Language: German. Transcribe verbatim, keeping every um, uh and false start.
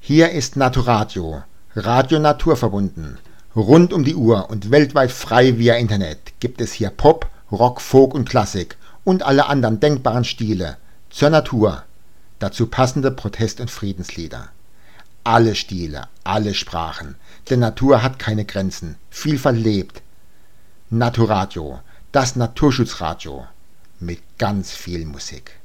Hier ist Naturadio, Radio naturverbunden. Rund um die Uhr und weltweit frei via Internet gibt es hier Pop, Rock, Folk und Klassik und alle anderen denkbaren Stile zur Natur. Dazu passende Protest- und Friedenslieder. Alle Stile, alle Sprachen, denn Natur hat keine Grenzen, Vielfalt lebt. Naturadio, das Naturschutzradio mit ganz viel Musik.